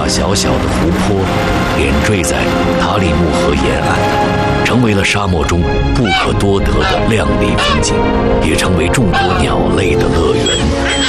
大小小的湖泊点缀在塔里木河沿岸，成为了沙漠中不可多得的亮丽风景，也成为众多鸟类的乐园。